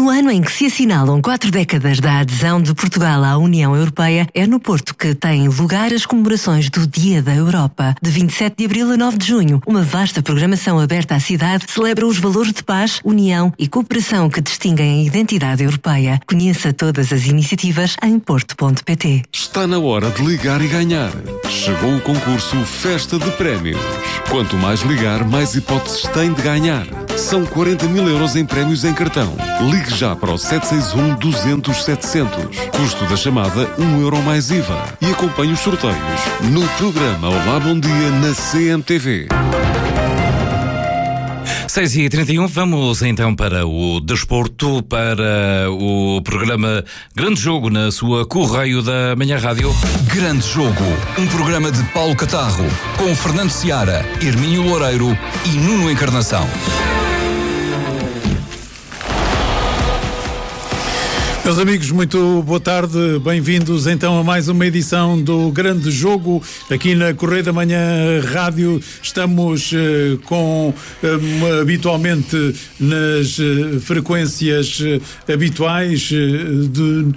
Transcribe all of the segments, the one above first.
No ano em que se assinalam 4 décadas da adesão de Portugal à União Europeia, é no Porto que têm lugar as comemorações do Dia da Europa. De 27 de abril a 9 de junho, uma vasta programação aberta à cidade celebra os valores de paz, união e cooperação que distinguem a identidade europeia. Conheça todas as iniciativas em porto.pt. Está na hora de ligar e ganhar. Chegou o concurso Festa de Prémios. Quanto mais ligar, mais hipóteses tem de ganhar. São 40.000 euros em prémios em cartão. Ligue já para o 761-200-700. Custo da chamada, €1 mais IVA. E acompanhe os sorteios no programa Olá Bom Dia na CMTV. 6h31, vamos então para o desporto, para o programa Grande Jogo na sua Correio da Manhã Rádio. Grande Jogo, um programa de Paulo Catarro, com Fernando Seara, Hermínio Loureiro e Nuno Encarnação. Meus amigos, muito boa tarde, bem-vindos então a mais uma edição do Grande Jogo aqui na Correio da Manhã Rádio. Estamos habitualmente nas frequências habituais de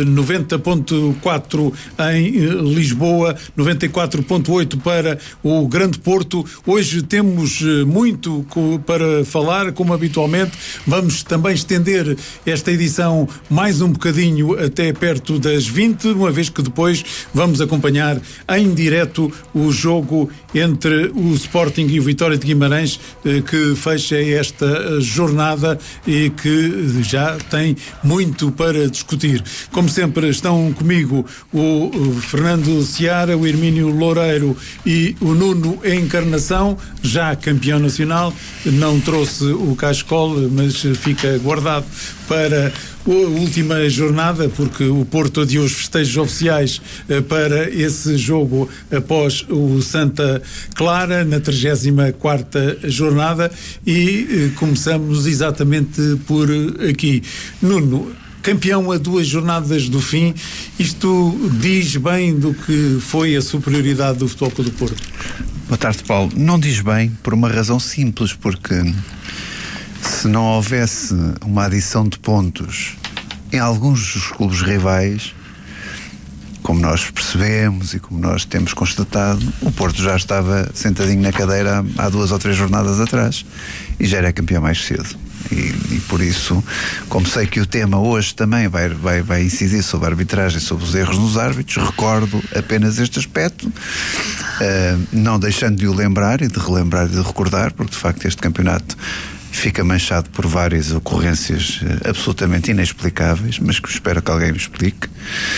90.4 em Lisboa, 94.8 para o Grande Porto. Hoje temos muito para falar, como habitualmente. Vamos também estender esta edição mais um bocadinho até perto das 20, uma vez que depois vamos acompanhar em direto o jogo entre o Sporting e o Vitória de Guimarães, que fecha esta jornada e que já tem muito para discutir. Como sempre, estão comigo o Fernando Seara, o Hermínio Loureiro e o Nuno Encarnação, já campeão nacional. Não trouxe o cascol, mas fica guardado para a última jornada, porque o Porto adiou os festejos oficiais para esse jogo após o Santa Clara, na 34ª jornada, e começamos exatamente por aqui. Nuno, campeão a 2 jornadas do fim, isto diz bem do que foi a superioridade do Futebol Clube do Porto? Boa tarde, Paulo. Não diz bem por uma razão simples, porque se não houvesse uma adição de pontos em alguns dos clubes rivais, como nós percebemos e como nós temos constatado, o Porto já estava sentadinho na cadeira há 2 ou 3 jornadas atrás e já era campeão mais cedo. E por isso, como sei que o tema hoje também vai incidir sobre a arbitragem, sobre os erros nos árbitros, recordo apenas este aspecto, não deixando de o lembrar e de relembrar e de recordar, porque de facto este campeonato fica manchado por várias ocorrências absolutamente inexplicáveis, mas que espero que alguém me explique.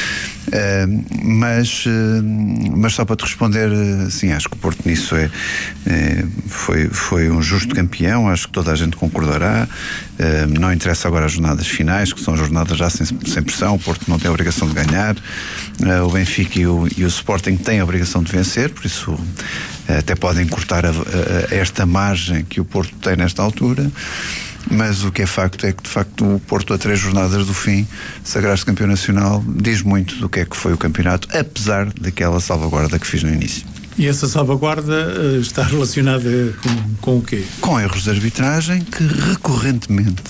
Mas só para te responder, sim, acho que o Porto nisso foi um justo campeão, acho que toda a gente concordará. Não interessa agora as jornadas finais, que são jornadas já sem pressão. O Porto não tem a obrigação de ganhar, o Benfica e o Sporting têm a obrigação de vencer, por isso até podem cortar esta margem que o Porto tem nesta altura. Mas o que é facto é que, de facto, o Porto, a 3 jornadas do fim, sagrar-se campeão nacional, diz muito do que é que foi o campeonato, apesar daquela salvaguarda que fiz no início. E essa salvaguarda está relacionada com o quê? Com erros de arbitragem que recorrentemente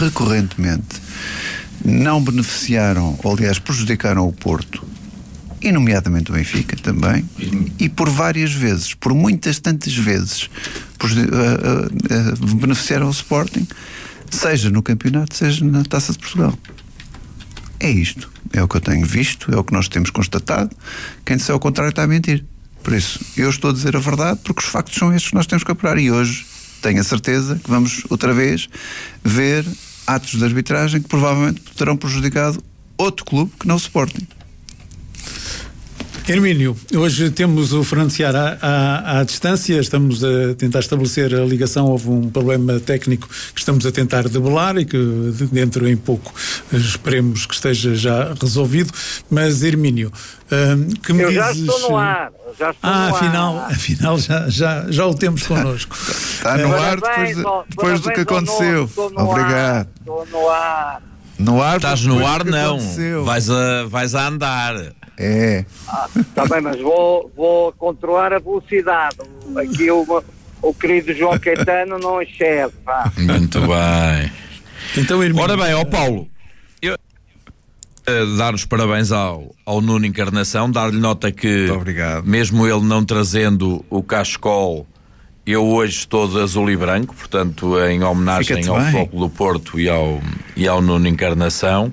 não beneficiaram, ou aliás prejudicaram o Porto, e nomeadamente o Benfica também, e por várias vezes, por muitas tantas vezes, beneficiaram o Sporting, seja no campeonato, seja na Taça de Portugal. É isto, é o que eu tenho visto, é o que nós temos constatado. Quem disser o contrário está a mentir. Por isso, eu estou a dizer a verdade, porque os factos são estes que nós temos que apurar, e hoje tenho a certeza que vamos outra vez ver atos de arbitragem que provavelmente terão prejudicado outro clube que não o Sporting. Hermínio, hoje temos o Fernando Seara à distância, estamos a tentar estabelecer a ligação. Houve um problema técnico que estamos a tentar debelar e que dentro em pouco esperemos que esteja já resolvido. Mas, Hermínio, que me dizes... Já estou no ar. Afinal já o temos connosco. Está no ar depois do que aconteceu. Obrigado. Estou no ar. No ar? Estás no ar, não. Vais a andar. É. Está bem, mas vou controlar a velocidade. Aqui o querido João Caetano não excede. Pá. Muito bem. Então, Hermínio, ora bem, Paulo, eu dar os parabéns ao Nuno Encarnação, dar-lhe nota que, mesmo ele não trazendo o cachecol, eu hoje estou de azul e branco, portanto, em homenagem ao Futebol Clube do Porto e ao Nuno Encarnação.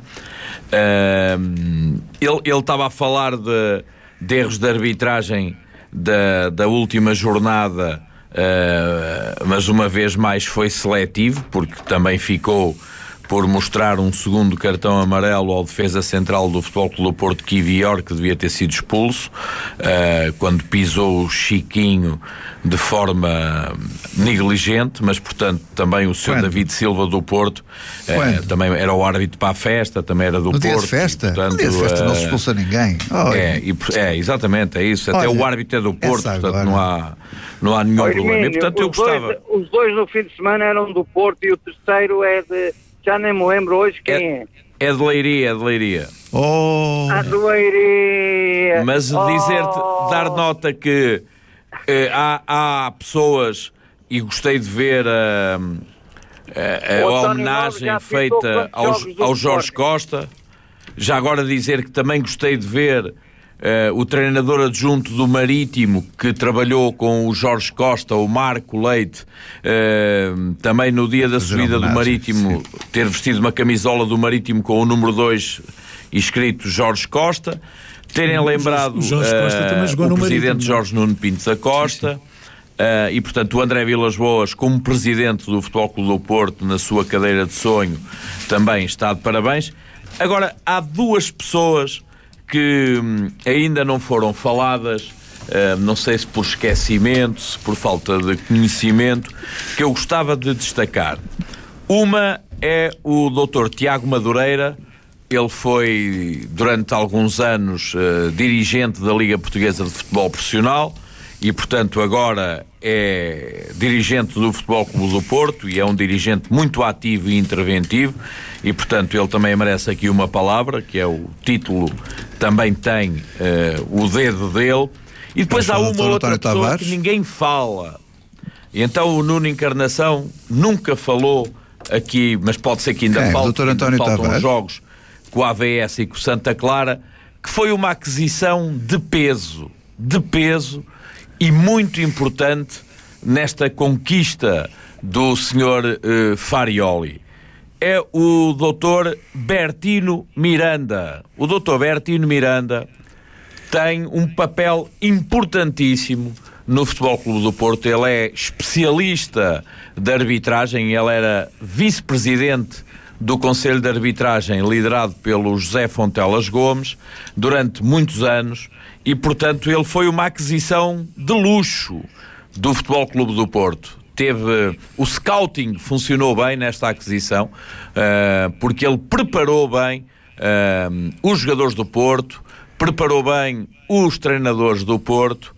Ele estava a falar de erros de arbitragem da última jornada, mas uma vez mais foi seletivo, porque também ficou por mostrar um segundo cartão amarelo ao defesa central do Futebol Clube do Porto, Kivior, que devia ter sido expulso, quando pisou o Chiquinho de forma negligente, mas portanto também o Sr. David Silva do Porto também era o árbitro para a festa, também era do Porto. Dia de festa? E, portanto, no dia de festa não se expulsa ninguém. Exatamente, é isso. Até o árbitro é do Porto, portanto não há nenhum problema. E, portanto, eu gostava... Os dois no fim de semana eram do Porto e o terceiro é de... Já nem me lembro hoje quem é. É de Leiria, de Leiria. A de Leiria. Mas dizer-te, dar nota que há pessoas, e gostei de ver a homenagem feita ao Jorge Costa. Já agora dizer que também gostei de ver o treinador adjunto do Marítimo, que trabalhou com o Jorge Costa, o Marco Leite, também no dia da subida do Marítimo, ter vestido uma camisola do Marítimo com o número 2 escrito Jorge Costa, terem lembrado o presidente Jorge Nuno Pinto da Costa. E portanto o André Vilas Boas, como presidente do Futebol Clube do Porto, na sua cadeira de sonho, também está de parabéns. Agora, há duas pessoas que ainda não foram faladas, não sei se por esquecimento, se por falta de conhecimento, que eu gostava de destacar. Uma é o Dr. Tiago Madureira. Ele foi, durante alguns anos, dirigente da Liga Portuguesa de Futebol Profissional e, portanto, agora é dirigente do Futebol Clube do Porto e é um dirigente muito ativo e interventivo e, portanto, ele também merece aqui uma palavra, que é o título, também tem o dedo dele. E depois há uma outra pessoa que ninguém fala. E então o Nuno Encarnação nunca falou aqui, mas pode ser que ainda faltam jogos com o AVS e com o Santa Clara, que foi uma aquisição de peso e muito importante nesta conquista do Sr. Farioli. É o Dr. Bertino Miranda. O Dr. Bertino Miranda tem um papel importantíssimo no Futebol Clube do Porto. Ele é especialista de arbitragem, ele era vice-presidente do Conselho de Arbitragem, liderado pelo José Fontelas Gomes, durante muitos anos, e, portanto, ele foi uma aquisição de luxo do Futebol Clube do Porto. O scouting funcionou bem nesta aquisição, porque ele preparou bem os jogadores do Porto, preparou bem os treinadores do Porto,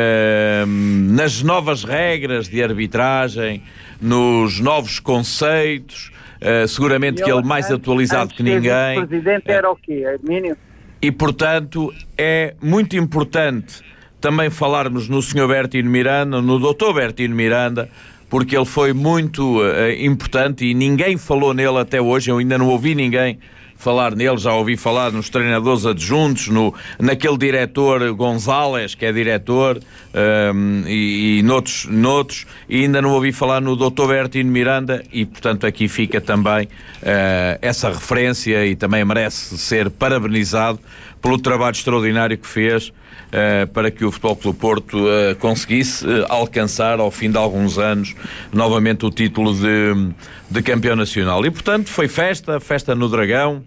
nas novas regras de arbitragem, nos novos conceitos, seguramente que ele mais atualizado que ninguém. O presidente era o quê? Hermínio? E, portanto, é muito importante também falarmos no Sr. Bertino Miranda, no Dr. Bertino Miranda, porque ele foi muito importante e ninguém falou nele até hoje. Eu ainda não ouvi ninguém falar nele, já ouvi falar nos treinadores adjuntos, naquele diretor Gonzalez, que é diretor, e noutros, e ainda não ouvi falar no Dr. Bertino Miranda, e portanto aqui fica também essa referência, e também merece ser parabenizado pelo trabalho extraordinário que fez para que o Futebol Clube do Porto conseguisse alcançar, ao fim de alguns anos, novamente o título de campeão nacional. E, portanto, foi festa no Dragão,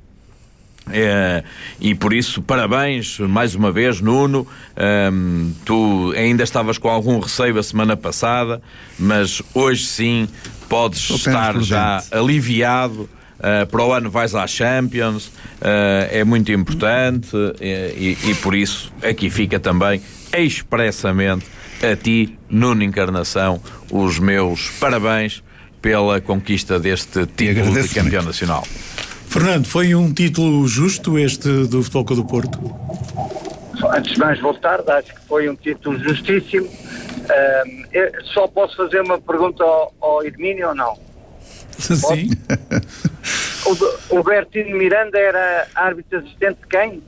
e por isso, parabéns, mais uma vez, Nuno. Tu ainda estavas com algum receio a semana passada, mas hoje sim podes estar já aliviado. Para o ano vais à Champions, é muito importante, e por isso aqui fica também expressamente a ti, Nuno Encarnação, os meus parabéns pela conquista deste título de campeão nacional. Fernando, foi um título justo este do Futebol Clube do Porto? Antes de mais, boa tarde, acho que foi um título justíssimo. Só posso fazer uma pergunta ao Hermínio ou não? Sim. O Bertino Miranda era árbitro assistente de quem?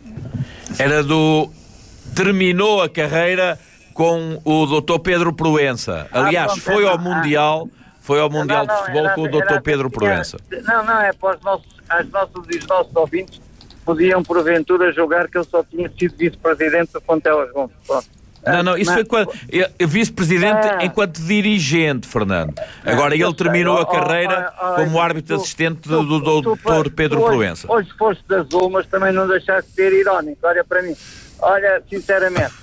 Terminou a carreira com o Dr. Pedro Proença. Aliás, foi ao Mundial de Futebol com o Dr. Pedro Proença. Não, é para os nossos ouvintes podiam porventura julgar que ele só tinha sido vice-presidente do Fontelas Gomes. Não, isso foi quando vice-presidente enquanto dirigente, Fernando. Agora ele terminou a carreira como árbitro assistente do Dr. Pedro Proença. Hoje foste das mas também não deixaste de ser irónico. Olha para mim. Olha, sinceramente.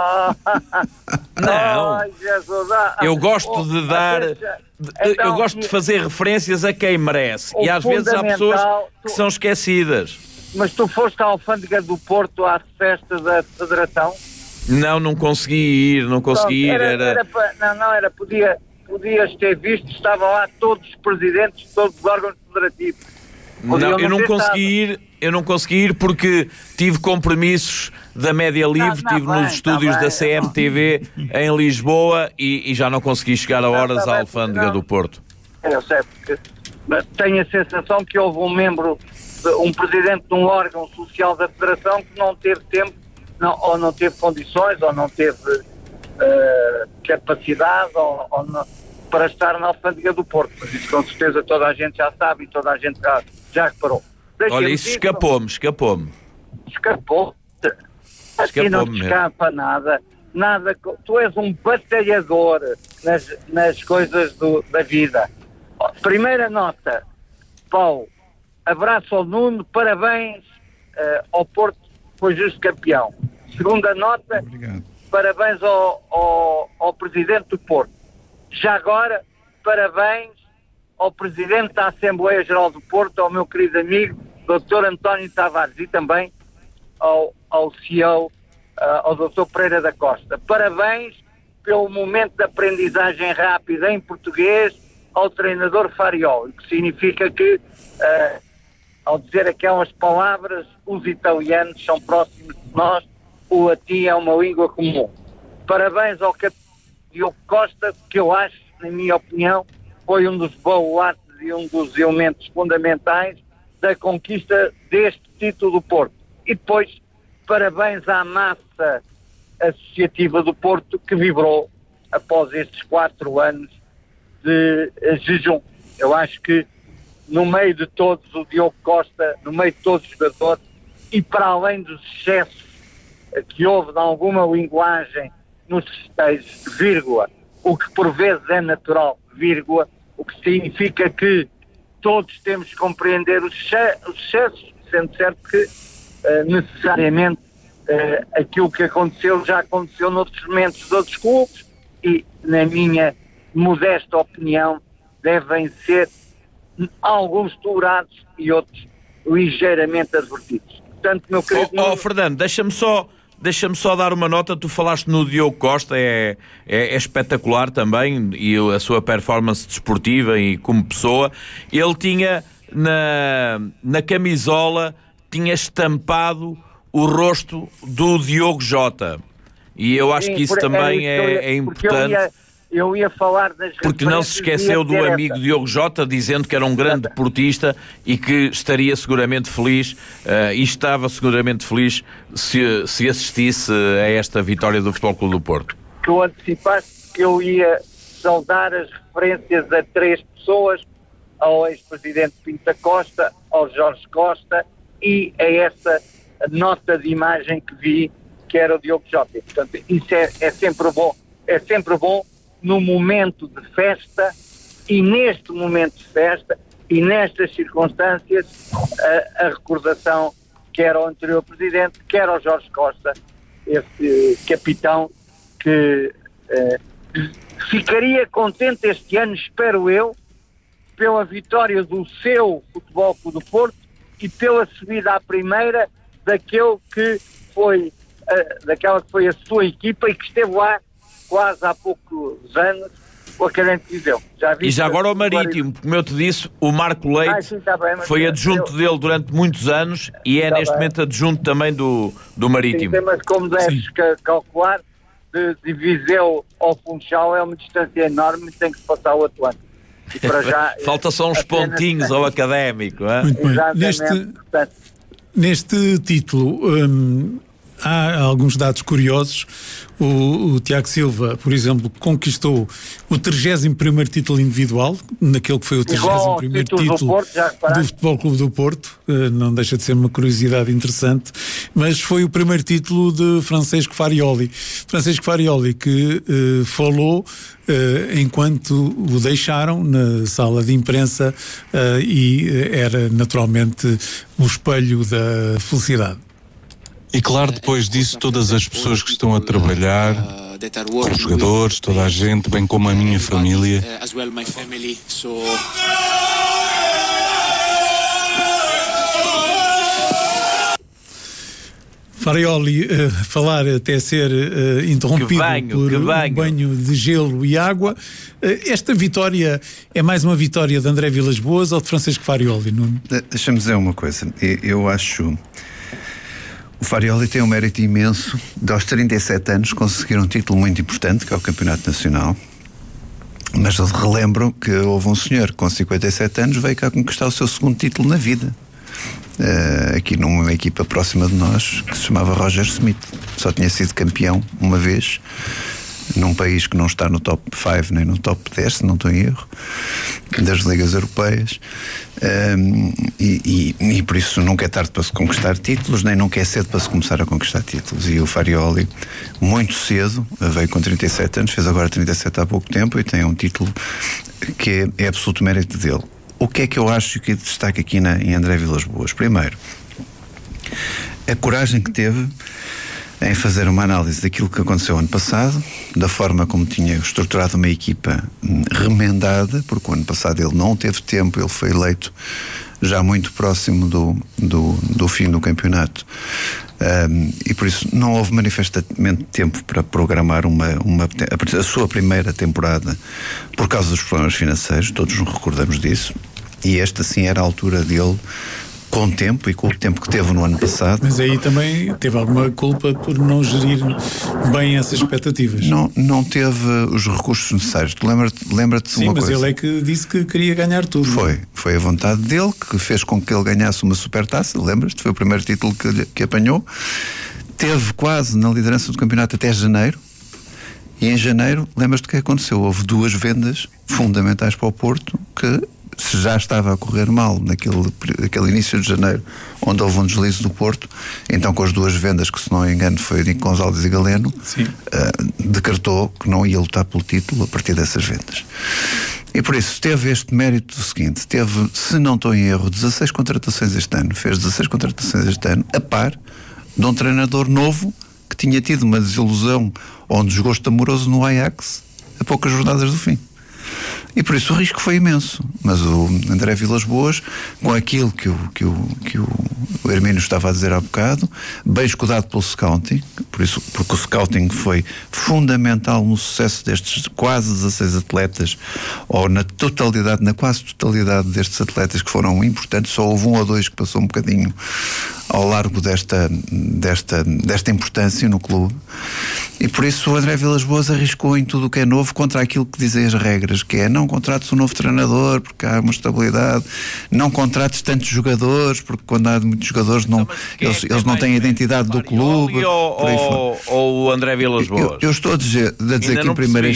Não. Jesus, eu gosto de dar. Eu gosto de fazer referências a quem merece. E às vezes há pessoas que são esquecidas. Mas tu foste à Alfândega do Porto à festa da Federação? Não consegui ir. Podias ter visto, estavam lá todos os presidentes de todos os órgãos federativos. Eu não consegui ir porque tive compromissos da Média Livre, estive nos estúdios da CMTV em Lisboa e já não consegui chegar a horas à Alfândega do Porto. Eu sei, porque tenho a sensação que houve um presidente de um órgão social da Federação que não teve tempo, ou não teve condições, ou não teve capacidade para estar na Alfândega do Porto. Mas isso com certeza toda a gente já sabe e toda a gente já reparou. Olha, isso escapou-me. Escapou? Aqui não te escapa nada. Tu és um batalhador nas coisas da vida. Primeira nota, Paulo, abraço ao Nuno, parabéns ao Porto, foi justo campeão. Segunda nota, obrigado. Parabéns ao Presidente do Porto. Já agora, parabéns ao Presidente da Assembleia Geral do Porto, ao meu querido amigo, Dr. António Tavares, e também ao CEO, ao Dr. Pereira da Costa. Parabéns pelo momento de aprendizagem rápida em português ao treinador Fariol, que significa que, ao dizer aquelas palavras, os italianos são próximos de nós, o latim é uma língua comum. Parabéns ao capitão Diogo Costa, que eu acho, na minha opinião, foi um dos baluartes e um dos elementos fundamentais da conquista deste título do Porto. E depois, parabéns à massa associativa do Porto que vibrou após estes 4 anos de jejum. Eu acho que no meio de todos, o Diogo Costa, no meio de todos os jogadores, e para além dos excessos que houve de alguma linguagem nos festejos, vírgula, o que por vezes é natural, vírgula, o que significa que todos temos que compreender os excessos, sendo certo que necessariamente aquilo que aconteceu já aconteceu noutros momentos de outros clubes e, na minha modesta opinião, devem ser alguns tolerados e outros ligeiramente advertidos. Portanto, meu querido... Fernando, deixa-me só dar uma nota. Tu falaste no Diogo Costa, é espetacular também, e a sua performance desportiva e como pessoa. Ele tinha na camisola, tinha estampado o rosto do Diogo Jota, e eu acho que isso também é importante. Eu ia falar das... Porque não se esqueceu do amigo Diogo Jota, dizendo que era um grande deportista e que estaria seguramente feliz, e estava seguramente feliz se assistisse a esta vitória do Futebol Clube do Porto. Tu antecipaste que eu ia saudar as referências a 3 pessoas, ao ex-presidente Pinto da Costa, ao Jorge Costa e a essa nota de imagem que vi, que era o Diogo Jota. Portanto, isso é sempre bom no momento de festa, e neste momento de festa e nestas circunstâncias a recordação quer ao anterior presidente, quer ao Jorge Costa, esse capitão que ficaria contente este ano, espero eu, pela vitória do seu Futebol Clube do Porto e pela subida à primeira daquela que foi a sua equipa e que esteve lá quase há poucos anos, o Académico de Viseu. E já agora o Marítimo, como eu te disse, o Marco Leite foi adjunto dele durante muitos anos e é neste momento adjunto também do Marítimo. Sim, mas como deves calcular, de Viseu ao Funchal é uma distância enorme e tem que se passar o Atlântico. Para já, falta só uns pontinhos ao académico. Muito bem. Neste título há alguns dados curiosos. O Tiago Silva, por exemplo, conquistou o 31º título individual, naquele que foi o 31º título do Futebol Clube do Porto. Não deixa de ser uma curiosidade interessante, mas foi o primeiro título de Francesco Farioli. Francesco Farioli que falou enquanto o deixaram na sala de imprensa e era naturalmente o espelho da felicidade. E claro, depois disso, todas as pessoas que estão a trabalhar, os jogadores, toda a gente, bem como a minha família. Farioli falar até ser interrompido por um banho de gelo e água. Esta vitória é mais uma vitória de André Vilas-Boas ou de Francisco Farioli, Nuno? Deixa-me dizer uma coisa. Eu acho... O Farioli tem um mérito imenso de, aos 37 anos, conseguir um título muito importante, que é o Campeonato Nacional. Mas relembro que houve um senhor que com 57 anos veio cá conquistar o seu segundo título na vida. Aqui numa equipa próxima de nós, que se chamava Roger Smith. Só tinha sido campeão uma vez, num país que não está no top 5 nem no top 10, se não estou em erro, das ligas europeias. E por isso nunca é tarde para se conquistar títulos, nem nunca é cedo para se começar a conquistar títulos. E o Farioli, muito cedo, veio com 37 anos, fez agora 37 há pouco tempo, e tem um título que é absoluto mérito dele. O que é que eu acho que destaca aqui em André Vilas-Boas? Primeiro, a coragem que teve em fazer uma análise daquilo que aconteceu ano passado, da forma como tinha estruturado uma equipa remendada, porque o ano passado ele não teve tempo, ele foi eleito já muito próximo do fim do campeonato, e por isso não houve manifestamente tempo para programar a sua primeira temporada por causa dos problemas financeiros, todos nos recordamos disso, e esta sim era a altura dele, com o tempo e com o tempo que teve no ano passado. Mas aí também teve alguma culpa por não gerir bem essas expectativas. Não teve os recursos necessários. Lembra-te de uma coisa. Sim, mas ele é que disse que queria ganhar tudo. Foi a vontade dele que fez com que ele ganhasse uma supertaça, lembras-te? Foi o primeiro título que apanhou. Teve quase na liderança do campeonato até janeiro. E em janeiro, lembras-te o que aconteceu? Houve 2 vendas fundamentais para o Porto que, se já estava a correr mal naquele início de janeiro, onde houve um deslize do Porto, então com as 2 vendas, que se não me engano foi de Gonçalves e Galeno, decretou que não ia lutar pelo título a partir dessas vendas. E por isso teve este mérito do seguinte: teve, se não estou em erro, 16 contratações este ano, fez 16 contratações este ano, a par de um treinador novo que tinha tido uma desilusão ou um desgosto amoroso no Ajax a poucas jornadas do fim. E por isso o risco foi imenso. Mas o André Vilas-Boas, com aquilo que o Hermínio estava a dizer há bocado, bem escudado pelo scouting, porque o scouting foi fundamental no sucesso destes quase 16 atletas, ou na quase totalidade destes atletas que foram importantes. Só houve 1 ou 2 que passou um bocadinho ao largo desta importância no clube. E por isso o André Vilas-Boas arriscou em tudo o que é novo contra aquilo que dizem as regras, que é: não contrates um novo treinador porque há uma estabilidade, não contrates tantos jogadores porque quando há muitos jogadores eles não têm a identidade do clube. Ou o André Vilas-Boas? Eu estou a dizer que em primeira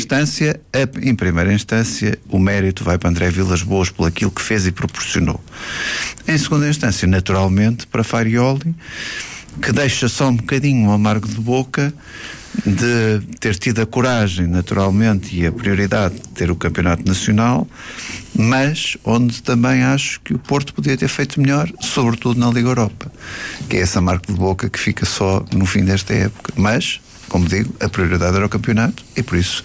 instância o mérito vai para André Vilas-Boas por aquilo que fez e proporcionou. Em segunda instância, naturalmente, para Farioli, que deixa só um bocadinho um amargo de boca de ter tido a coragem, naturalmente, e a prioridade de ter o Campeonato Nacional, mas onde também acho que o Porto podia ter feito melhor, sobretudo na Liga Europa, que é essa marca de boca que fica só no fim desta época. Mas, como digo, a prioridade era o campeonato, e por isso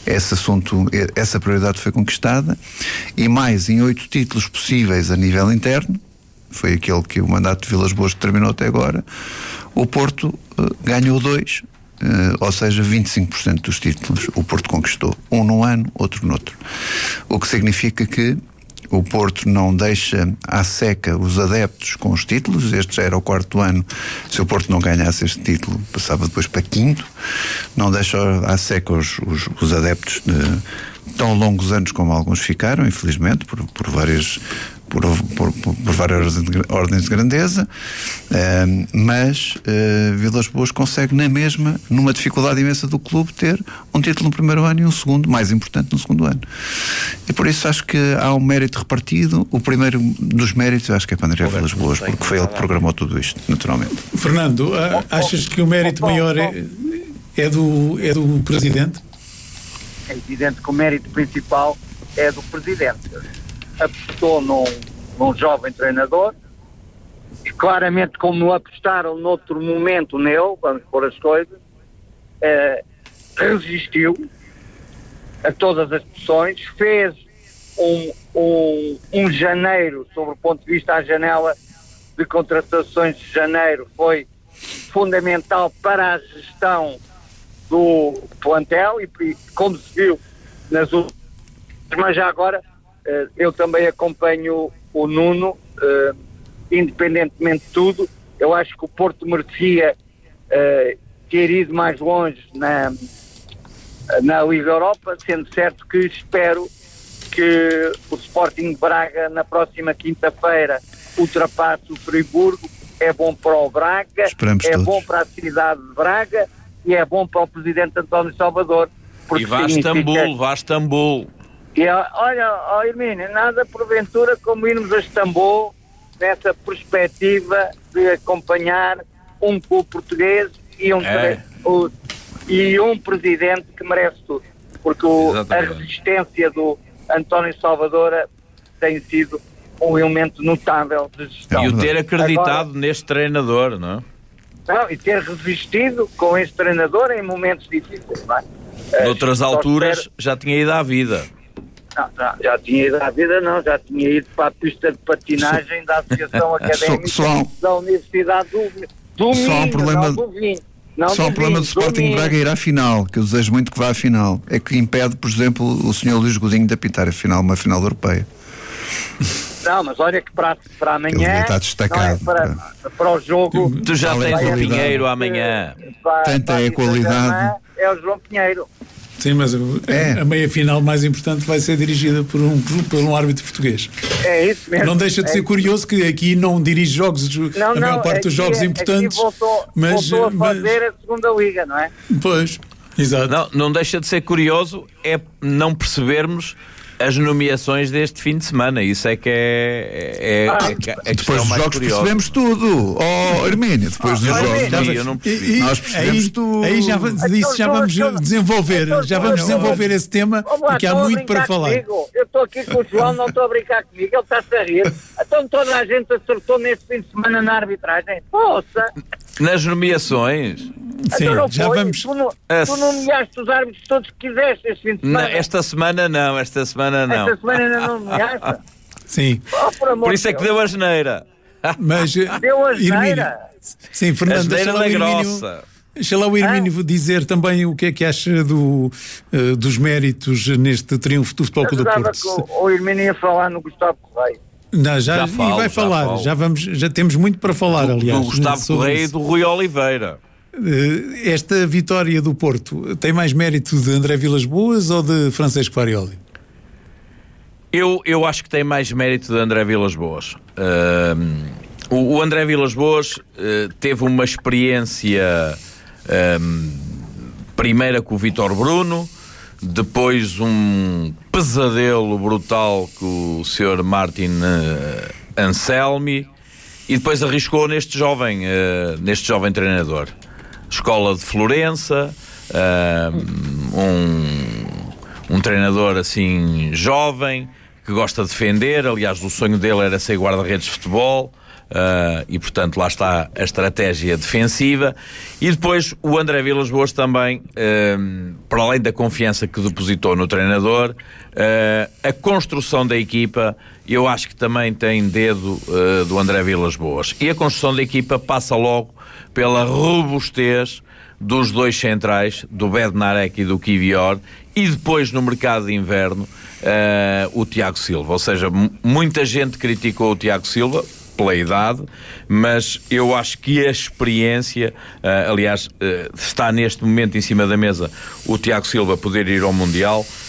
essa prioridade foi conquistada, e mais em 8 títulos possíveis a nível interno, foi aquele que o mandato de Vilas-Boas terminou até agora, o Porto ganhou 2, ou seja, 25% dos títulos o Porto conquistou, um num ano, outro noutro, o que significa que o Porto não deixa à seca os adeptos com os títulos. Este já era o 4º ano. Se o Porto não ganhasse este título, passava depois para 5º. Não deixa à seca os adeptos tão longos anos como alguns ficaram, infelizmente, por várias ordens de grandeza, mas Vilas Boas consegue na mesma, numa dificuldade imensa do clube, ter um título no primeiro ano e um segundo, mais importante, no segundo ano. E por isso acho que há um mérito repartido. O primeiro dos méritos acho que é para André Vilas Boas, porque foi ele que programou tudo isto, naturalmente. Fernando, achas que o mérito maior é do Presidente? É evidente que o mérito principal é do Presidente. Apostou num jovem treinador, e claramente, como apostaram noutro momento nele, vamos pôr as coisas, resistiu a todas as pressões, fez um janeiro, sobre o ponto de vista à janela de contratações de janeiro, foi fundamental para a gestão do plantel e como se viu nas últimas, mas já agora eu também acompanho o Nuno, independentemente de tudo. Eu acho que o Porto merecia ter ido mais longe na Liga Europa, sendo certo que espero que o Sporting de Braga na próxima quinta-feira ultrapasse o Friburgo. É bom para o Braga, bom para a cidade de Braga e é bom para o Presidente António Salvador. E vá a Istambul. E olha, Hermínio, nada porventura como irmos a Istambul nessa perspectiva de acompanhar um clube português e um presidente que merece tudo. Porque a resistência do António Salvador tem sido um elemento notável de gestão. E o ter acreditado neste treinador, não é? Não, e ter resistido com este treinador em momentos difíceis, não é? Noutras alturas já tinha ido à vida. Não, já tinha ido à vida, já tinha ido para a pista de patinagem da Associação Académica da Universidade do Minho. Só um problema do Sporting de Braga ir à final, que eu desejo muito que vá à final, é que impede, por exemplo, o Sr. Luís Godinho de apitar uma final europeia. Não, mas olha que para amanhã está destacado, para o jogo. Tu já tens o Pinheiro amanhã. Tanta é a qualidade. É o João Pinheiro. Sim, mas a meia-final mais importante vai ser dirigida por um árbitro português. É isso mesmo. Não deixa de ser curioso que aqui não dirige jogos, a maior parte dos jogos importantes. Voltou a fazer a segunda liga, não é? Pois, exato. Não deixa de ser curioso não percebermos as nomeações deste fim de semana. Isso é que é depois dos jogos curiosa. Percebemos tudo. Hermínio, depois dos jogos nós percebemos tudo. Aí já vamos desenvolver esse tema, porque há muito para falar. Comigo. Eu estou aqui com o João, não estou a brincar comigo, ele está-se a rir. Então toda a gente acertou neste fim de semana na arbitragem. Poça! Nas nomeações? Sim, então já vamos. Tu nomeaste os árbitros todos que quiseste este fim de semana. Esta semana não. Esta semana ainda não nomeaste? Sim. Por isso é que deu a geneira. Mas, deu a geneira? Sim, Fernando, deixa lá o Hermínio dizer também o que é que acha dos méritos neste triunfo do Futebol Clube do Porto. O Hermínio ia falar no Gustavo Correia. Não, vai falar. Já temos muito para falar, aliás. Do Gustavo Correia e do Rui Oliveira. Esta vitória do Porto tem mais mérito de André Vilas Boas ou de Francesco Farioli? Eu acho que tem mais mérito de André Vilas Boas. O André Vilas Boas teve uma experiência primeira com o Vítor Bruno, depois um pesadelo brutal com o Sr. Martin Anselmi e depois arriscou neste jovem treinador. Escola de Florença, um treinador assim jovem, que gosta de defender. Aliás, o sonho dele era ser guarda-redes de futebol. E portanto lá está a estratégia defensiva. E depois o André Vilas Boas também, para além da confiança que depositou no treinador, a construção da equipa, eu acho que também tem dedo do André Vilas Boas. E a construção da equipa passa logo pela robustez dos dois centrais, do Bednarek e do Kivior, e depois no mercado de inverno o Tiago Silva. Ou seja, muita gente criticou o Tiago Silva pela idade, mas eu acho que a experiência, aliás, está neste momento em cima da mesa o Tiago Silva poder ir ao Mundial,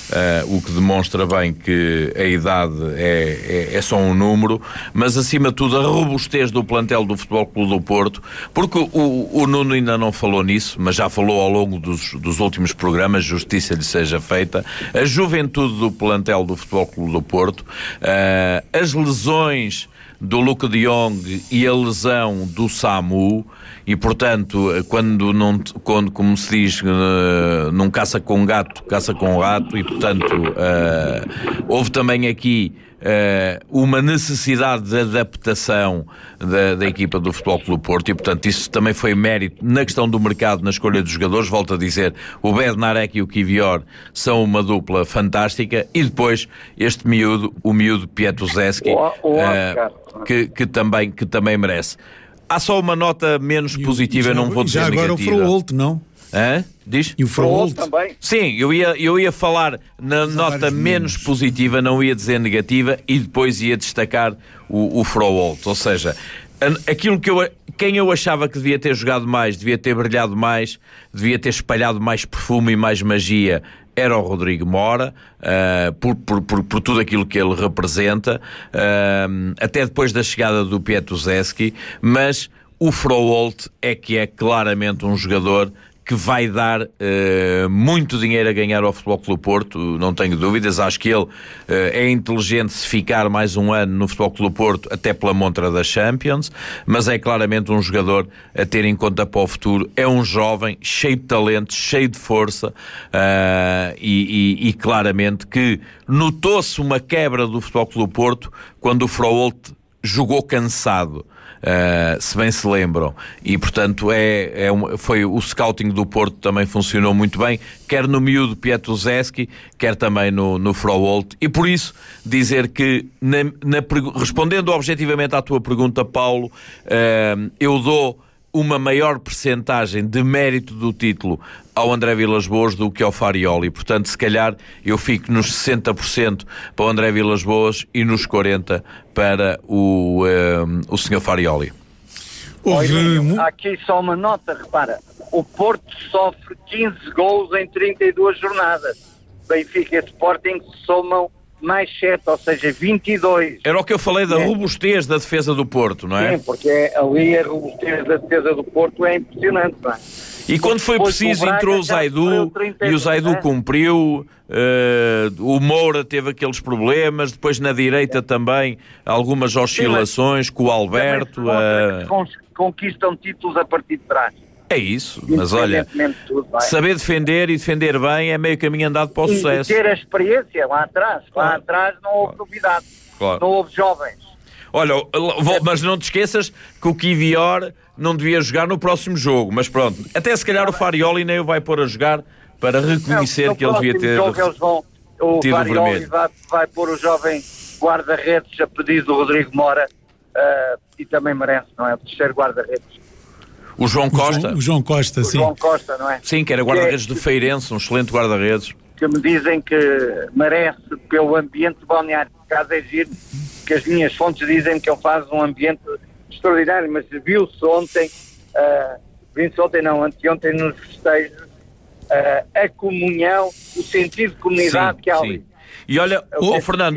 o que demonstra bem que a idade é só um número, mas acima de tudo a robustez do plantel do Futebol Clube do Porto, porque o Nuno ainda não falou nisso, mas já falou ao longo dos últimos programas, justiça lhe seja feita, a juventude do plantel do Futebol Clube do Porto, as lesões do Luke de Jong e a lesão do Samu, e portanto quando como se diz, não caça com gato, caça com rato, e portanto houve também aqui uma necessidade de adaptação da equipa do Futebol Clube do Porto, e portanto isso também foi mérito na questão do mercado, na escolha dos jogadores. Volto a dizer, o Bednarek e o Kivior são uma dupla fantástica, e depois o miúdo Pietruszewski, que também merece. Há só uma nota menos positiva, não vou dizer já agora negativa. O Froholt, não? Diz? E o Froholt também? Sim, eu ia falar na nota menos positiva, não ia dizer negativa, e depois ia destacar o Froholt. Ou seja, aquilo quem eu achava que devia ter jogado mais, devia ter brilhado mais, devia ter espalhado mais perfume e mais magia, era o Rodrigo Mora, por tudo aquilo que ele representa, até depois da chegada do Pietruszewski, mas o Froholt é que é claramente um jogador que vai dar muito dinheiro a ganhar ao Futebol Clube do Porto, não tenho dúvidas. Acho que ele é inteligente se ficar mais um ano no Futebol Clube do Porto, até pela montra da Champions, mas é claramente um jogador a ter em conta para o futuro. É um jovem, cheio de talento, cheio de força, e claramente que notou-se uma quebra do Futebol Clube do Porto quando o Froholt jogou cansado. Se bem se lembram, e portanto foi o scouting do Porto, também funcionou muito bem, quer no miúdo Pietruszewski, quer também no Froholt, e por isso dizer que respondendo objetivamente à tua pergunta, Paulo, eu dou uma maior percentagem de mérito do título ao André Vilas-Boas do que ao Farioli. Portanto, se calhar eu fico nos 60% para o André Vilas-Boas e nos 40% para o Sr. Farioli. Há aqui só uma nota, repara, o Porto sofre 15 gols em 32 jornadas. Benfica e Sporting somam mais 7, ou seja, 22. Era o que eu falei da robustez da defesa do Porto, não é? Sim, porque ali a robustez da defesa do Porto é impressionante, não é? E quando foi preciso entrou o Zaidu, e o Zaidu cumpriu, o Moura teve aqueles problemas, depois na direita também algumas oscilações, com o Alberto. Conquistam títulos a partir de trás. É isso, mas olha, saber defender e defender bem é meio caminho andado para o sucesso. E ter a experiência lá atrás. Lá atrás não houve novidade, não houve jovens. Olha, mas não te esqueças que o Kivior não devia jogar no próximo jogo, mas pronto, até se calhar o Farioli nem o vai pôr a jogar para reconhecer que ele devia ter tido o vermelho. Vai pôr o jovem guarda-redes a pedido do Rodrigo Mora, e também merece, não é? O terceiro guarda-redes. O João Costa? O João Costa, sim. O João Costa, não é? Sim, que era guarda-redes do Feirense, um excelente guarda-redes. Que me dizem que merece pelo ambiente balneário. Por acaso é giro, que as minhas fontes dizem que ele faz um ambiente extraordinário, mas viu-se ontem, anteontem nos festejos, a comunhão, o sentido de comunidade que há ali. E olha, Fernando,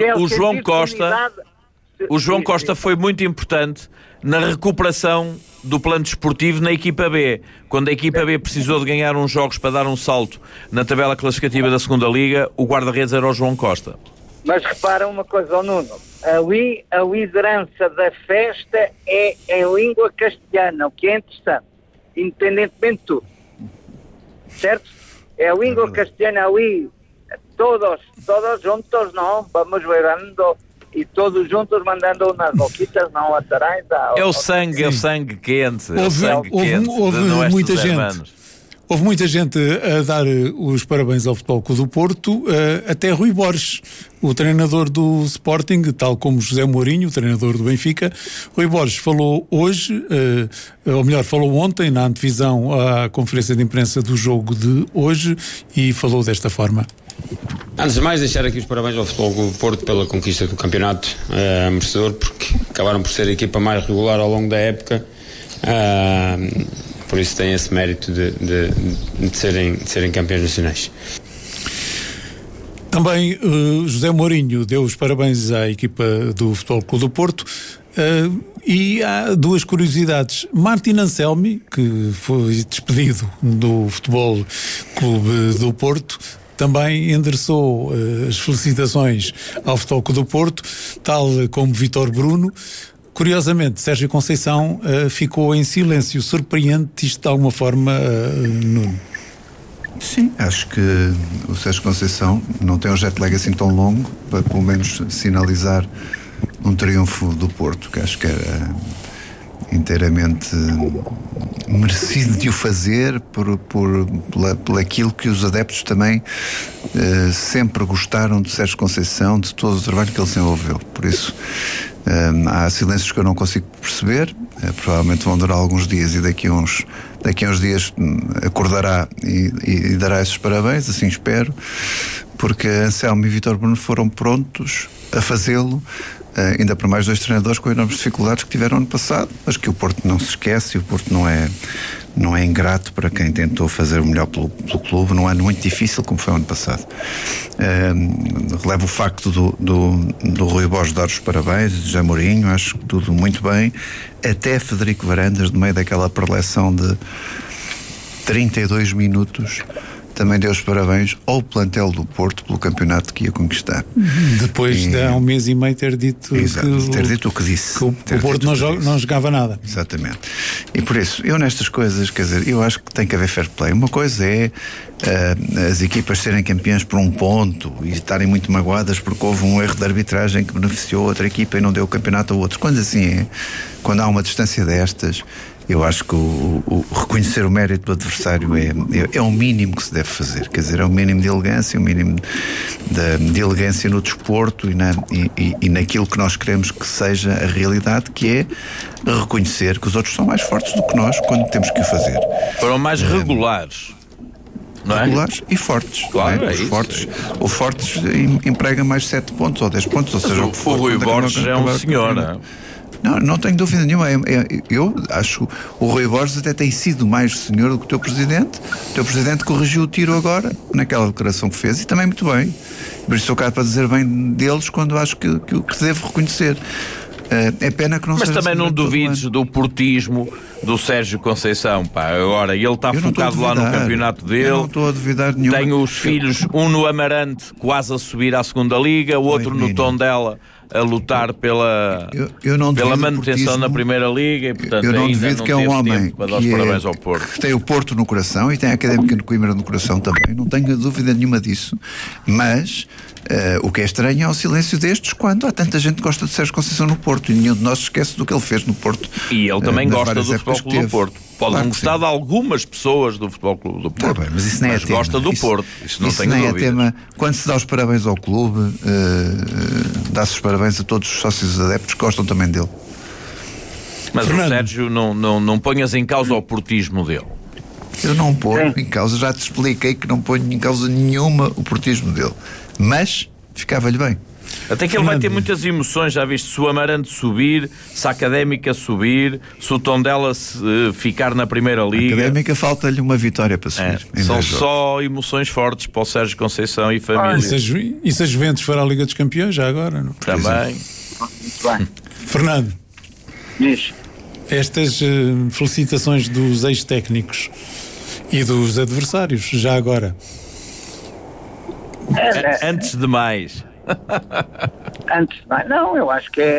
o João Costa foi muito importante na recuperação do plano desportivo na equipa B. Quando a equipa B precisou de ganhar uns jogos para dar um salto na tabela classificativa da segunda Liga, o guarda-redes era o João Costa. Mas repara uma coisa, Nuno, ali a liderança da festa é em língua castelhana, o que é interessante, independentemente de tudo. Certo? É a língua castelhana ali, todos juntos, não, vamos verando, e todos juntos mandando umas boquitas, não atrás. É o sangue quente. Houve muita gente. Houve muita gente a dar os parabéns ao Futebol Clube do Porto, até Rui Borges, o treinador do Sporting, tal como José Mourinho, o treinador do Benfica. Rui Borges falou hoje, ou melhor, falou ontem na antevisão à conferência de imprensa do jogo de hoje, e falou desta forma. Antes de mais, deixar aqui os parabéns ao Futebol Clube do Porto pela conquista do campeonato, merecedor, porque acabaram por ser a equipa mais regular ao longo da época. Por isso tem esse mérito de serem campeões nacionais. Também José Mourinho deu os parabéns à equipa do Futebol Clube do Porto. E há duas curiosidades. Martin Anselmi, que foi despedido do Futebol Clube do Porto, também endereçou as felicitações ao Futebol Clube do Porto, tal como Vítor Bruno. Curiosamente, Sérgio Conceição ficou em silêncio. Surpreende-te isto de alguma forma, Nuno? Sim, acho que o Sérgio Conceição não tem um jet lag assim tão longo para pelo menos sinalizar um triunfo do Porto, que acho que era inteiramente merecido de o fazer por aquilo que os adeptos também sempre gostaram de Sérgio Conceição, de todo o trabalho que ele desenvolveu. Por isso há silêncios que eu não consigo perceber, provavelmente vão durar alguns dias e daqui a uns dias acordará e dará esses parabéns, assim espero, porque Anselmo e Vítor Bruno foram prontos a fazê-lo, ainda para mais dois treinadores com enormes dificuldades que tiveram ano passado, mas que o Porto não se esquece, e o Porto não é ingrato para quem tentou fazer o melhor pelo clube num ano muito difícil como foi o ano passado. Relevo o facto do Rui Borges dar os parabéns, de José Mourinho, acho que tudo muito bem, até Federico Varandas, no meio daquela preleção de 32 minutos, também deu os parabéns ao plantel do Porto pelo campeonato que ia conquistar. Depois de há um mês e meio ter dito o que disse. Que o Porto não jogava nada. Exatamente. E por isso, eu nestas coisas, quer dizer, eu acho que tem que haver fair play. Uma coisa é as equipas serem campeãs por um ponto e estarem muito magoadas porque houve um erro de arbitragem que beneficiou outra equipa e não deu o campeonato a outro. Quando assim é, quando há uma distância destas, eu acho que o reconhecer o mérito do adversário é o mínimo que se deve fazer. Quer dizer, é o mínimo de elegância, o mínimo de elegância no desporto e naquilo que nós queremos que seja a realidade, que é reconhecer que os outros são mais fortes do que nós quando temos que o fazer. Foram mais regulares. Não é? Regulares e fortes. Claro, não é? Os fortes emprega mais 7 pontos ou 10 pontos, ou seja, o que for. O Rui Borges é um senhor, não é? Não tenho dúvida nenhuma. Eu acho o Rui Borges até tem sido mais senhor do que o teu presidente. O teu presidente corrigiu o tiro agora, naquela declaração que fez, e também muito bem. Por isso sou cá para dizer bem deles quando acho que devo reconhecer. É pena que não seja. Mas também não duvides do portismo do Sérgio Conceição, pá. Agora, ele está focado lá no campeonato dele. Eu não estou a duvidar nenhuma. Tem os filhos, um no Amarante, quase a subir à segunda liga, o outro no Tondela, a lutar pela manutenção na primeira liga, e portanto eu não ainda duvido que é um homem que tem o Porto no coração e tem a Académica de Coimbra no coração também, não tenho dúvida nenhuma disso, mas o que é estranho é o silêncio destes quando há tanta gente que gosta de Sérgio Conceição no Porto e nenhum de nós esquece do que ele fez no Porto. E ele também gosta do Futebol Clube do Porto. Pode não gostar de algumas pessoas do Futebol Clube do Porto, bem, mas isso não é tema. Gosta do Porto, isso não tenho dúvida. É tema. Quando se dá os parabéns ao clube, dá-se os parabéns a todos os sócios adeptos que gostam também dele. Mas Fernando, o Sérgio, não ponhas em causa o portismo dele. Eu não ponho em causa, já te expliquei que não ponho em causa nenhuma o portismo dele, mas ficava-lhe bem. Até que ele vai ter muitas emoções, já viste? Se o Amarante subir, se a Académica subir, se o Tondela ficar na primeira liga. A Académica falta-lhe uma vitória para subir. São só emoções fortes para o Sérgio Conceição e família. E se a Juventus for à Liga dos Campeões, já agora? Não? Também. Muito bem. Fernando, diz. Estas felicitações dos ex-técnicos e dos adversários, já agora. Antes de mais. Não, eu acho que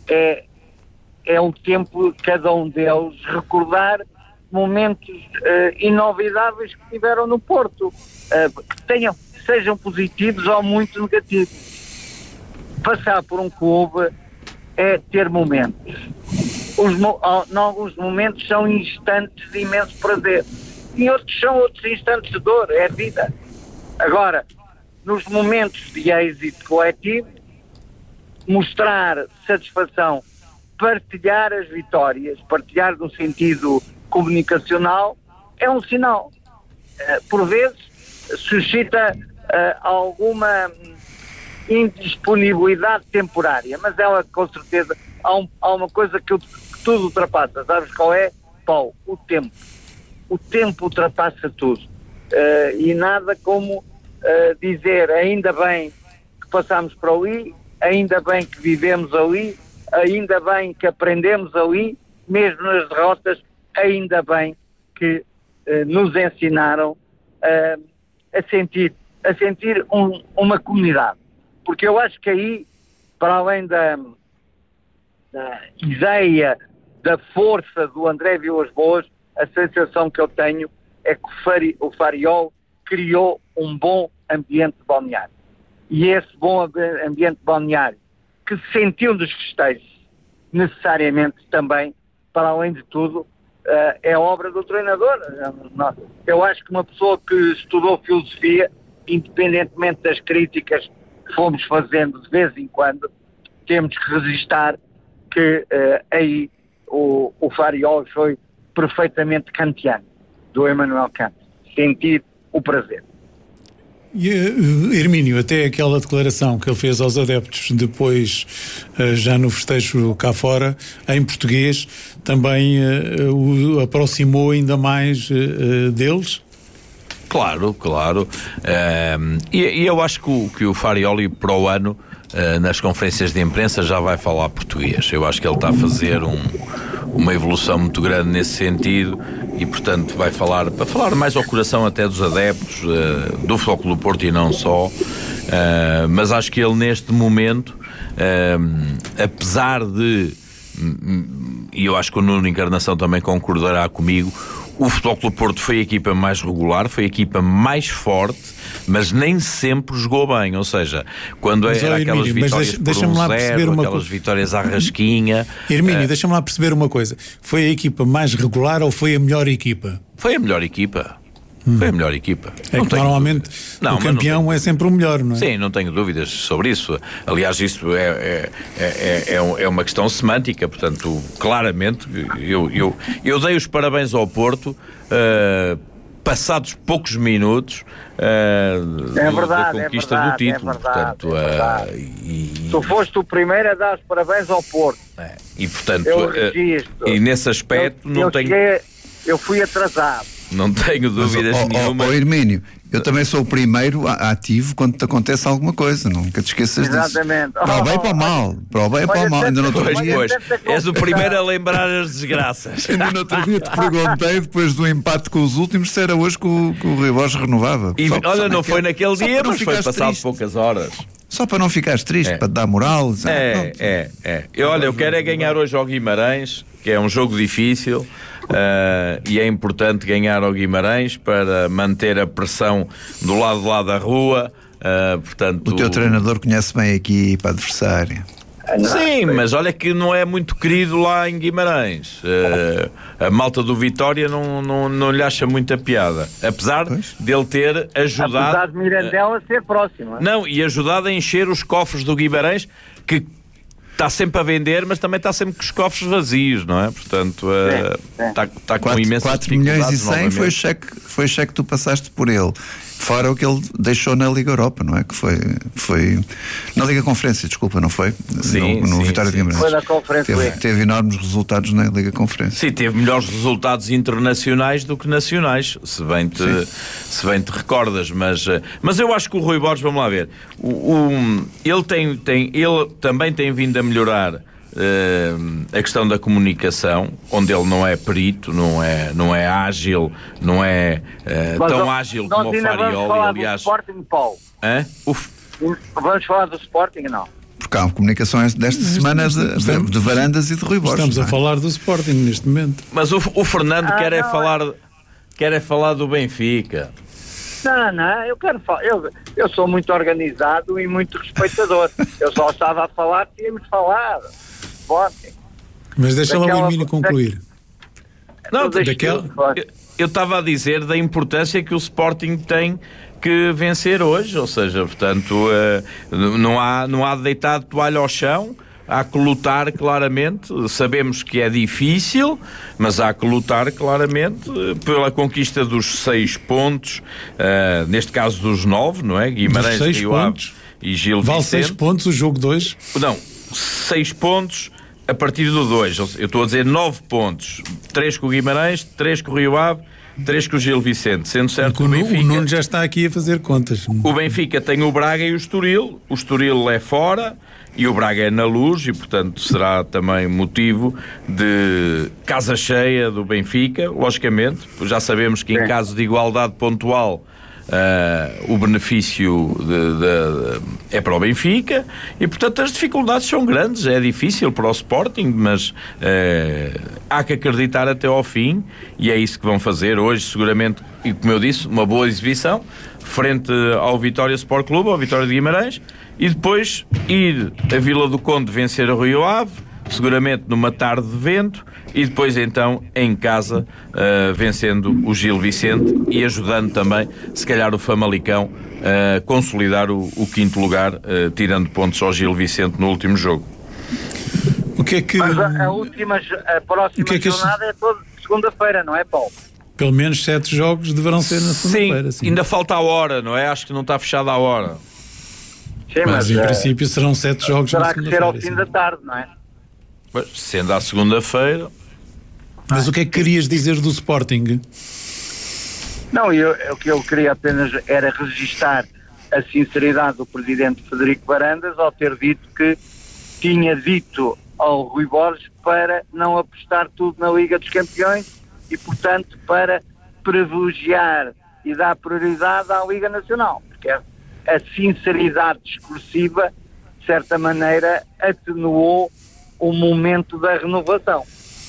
é o tempo de cada um deles recordar momentos inolvidáveis que tiveram no Porto, que sejam positivos ou muito negativos. Passar por um clube é ter momentos. Em alguns momentos são instantes de imenso prazer, e outros são outros instantes de dor, é a vida. Agora, nos momentos de êxito coletivo, mostrar satisfação, partilhar as vitórias, partilhar no sentido comunicacional, é um sinal. Por vezes suscita alguma indisponibilidade temporária, mas ela, com certeza, há uma coisa que tudo ultrapassa. Sabes qual é, Paulo? O tempo. O tempo ultrapassa tudo. E nada como dizer ainda bem que passámos por ali, ainda bem que vivemos ali, ainda bem que aprendemos ali, mesmo nas derrotas, ainda bem que nos ensinaram a sentir uma comunidade. Porque eu acho que aí, para além da ideia, da força do André Vilas-Boas, a sensação que eu tenho é que o Fariol criou um bom ambiente balneário. E esse bom ambiente balneário que se sentiu nos festejos, necessariamente também, para além de tudo, é obra do treinador. Eu acho que uma pessoa que estudou filosofia, independentemente das críticas que fomos fazendo de vez em quando, temos que registrar que aí o Fariol foi perfeitamente kantiano, do Immanuel Kant. Sentir o prazer. E, Hermínio, até aquela declaração que ele fez aos adeptos depois, já no festejo cá fora, em português, também o aproximou ainda mais deles? Claro. E eu acho que o Farioli, para o ano, nas conferências de imprensa, já vai falar português. Eu acho que ele está a fazer uma evolução muito grande nesse sentido e, portanto, vai falar mais ao coração até dos adeptos do Futebol Clube do Porto e não só. Mas acho que ele, neste momento, apesar de, e eu acho que o Nuno Encarnação também concordará comigo, o Futebol Clube do Porto foi a equipa mais regular, foi a equipa mais forte, mas nem sempre jogou bem. Ou seja, quando era aquelas vitórias por 1-0, aquelas vitórias à rasquinha... Hermínio, deixa-me lá perceber uma coisa. Foi a equipa mais regular ou foi a melhor equipa? Foi a melhor equipa. Foi a melhor equipa. É que normalmente o campeão é sempre o melhor, não é? Sim, não tenho dúvidas sobre isso. Aliás, isso é uma questão semântica. Portanto, claramente, eu dei os parabéns ao Porto passados poucos minutos da conquista do título. Portanto, tu foste o primeiro a dar os parabéns ao Porto. E, portanto, e nesse aspecto eu fui atrasado. Não tenho dúvidas nenhuma. Hermínio, eu também sou o primeiro ativo quando te acontece alguma coisa, nunca te esqueças disso. Exatamente. Para o bem e para o mal. Para o bem e para o mal. Ainda no outro dia... És o primeiro a lembrar as desgraças. Ainda no outro dia te perguntei, depois do empate com os últimos, se era hoje que o Rui Borges renovava. E olha, não foi naquele dia, mas foi passado poucas horas. Só para não ficares triste, para te dar moral. Eu quero é ganhar hoje ao Guimarães, que é um jogo difícil. E é importante ganhar ao Guimarães para manter a pressão do lado de lá da rua. Portanto, o teu treinador conhece bem a equipa adversária. Sim, mas olha que não é muito querido lá em Guimarães. A malta do Vitória não lhe acha muita piada, apesar dele ter ajudado. Apesar de Mirandela ser próximo. Não, e ajudado a encher os cofres do Guimarães, que está sempre a vender, mas também está sempre com os cofres vazios, não é? Portanto, está com imensas dificuldades. 4 milhões e 100 foi o cheque que tu passaste por ele. Fora o que ele deixou na Liga Europa, não é? Que foi na Liga Conferência, desculpa, não foi? Sim, no Vitória de Guimarães. Foi na Conferência. Teve enormes resultados na Liga Conferência. Sim, teve melhores resultados internacionais do que nacionais, se bem te recordas, mas eu acho que o Rui Borges, vamos lá ver, ele também tem vindo a melhorar a questão da comunicação, onde ele não é perito, não é ágil, não é tão ágil como o Farioli. Aliás, do Sporting, Paulo. Vamos falar do Sporting, não? Porque há uma comunicação desta semana de Varandas e de Rui Borges. Estamos a falar do Sporting neste momento. Mas o Fernando quer falar do Benfica. Não, eu quero falar. Eu sou muito organizado e muito respeitador. Eu só estava a falar, tínhamos falado. Sporting. Mas deixa lá o Hermínio concluir. Eu estava a dizer da importância que o Sporting tem que vencer hoje, ou seja, portanto, não há de deitar toalha ao chão, há que lutar claramente. Sabemos que é difícil, mas há que lutar claramente pela conquista dos 6 pontos, neste caso dos 9, não é? Guimarães, Rio Ave e Gil Vicente. Vale 6 pontos o jogo 2? Não, 6 pontos a partir do 2. Eu estou a dizer 9 pontos. 3 com o Guimarães, 3 com o Rio Ave 3 com o Gil Vicente, sendo certo o Nuno já está aqui a fazer contas. O Benfica tem o Braga e o Estoril é fora e o Braga é na Luz e, portanto, será também motivo de casa cheia do Benfica, logicamente. Já sabemos que em caso de igualdade pontual o benefício é para o Benfica e, portanto, as dificuldades são grandes. É difícil para o Sporting, mas há que acreditar até ao fim e é isso que vão fazer hoje, seguramente, e como eu disse, uma boa exibição frente ao Vitória Sport Clube, ao Vitória de Guimarães, e depois ir a Vila do Conde vencer o Rio Ave, seguramente numa tarde de vento, e depois então em casa vencendo o Gil Vicente e ajudando também, se calhar, o Famalicão a consolidar o 5º lugar, tirando pontos ao Gil Vicente no último jogo. O que é que... Mas a próxima jornada é toda segunda-feira, não é, Paulo? Pelo menos 7 jogos deverão ser na segunda-feira. Sim, ainda falta a hora, não é? Acho que não está fechada a hora. Sim, mas em princípio serão 7 jogos na segunda-feira. Terá que ser ao fim da tarde, não é? Pois, sendo à segunda-feira. Mas o que é que querias dizer do Sporting? Não, o que eu queria apenas era registar a sinceridade do presidente Frederico Varandas ao ter dito que tinha dito ao Rui Borges para não apostar tudo na Liga dos Campeões e, portanto, para privilegiar e dar prioridade à Liga Nacional, porque a sinceridade discursiva, de certa maneira, atenuou o momento da renovação.